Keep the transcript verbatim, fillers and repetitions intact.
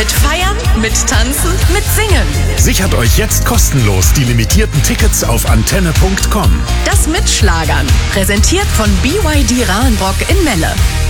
Mit Feiern, mit Tanzen, mit Singen. Sichert euch jetzt kostenlos die limitierten Tickets auf antenne punkt com. Das Mitschlagern. Präsentiert von B Y D Rahlenbrock in Melle.